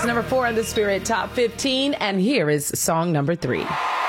number 4 on the Spirit Top 15. And here is song number 3.